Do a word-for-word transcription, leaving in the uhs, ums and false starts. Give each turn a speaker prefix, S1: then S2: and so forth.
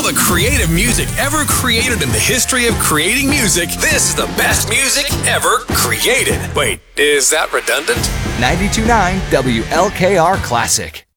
S1: the creative music ever created in the history of creating music, this is the best music ever created. Wait, is that redundant?
S2: ninety-two point nine W L K R Classic.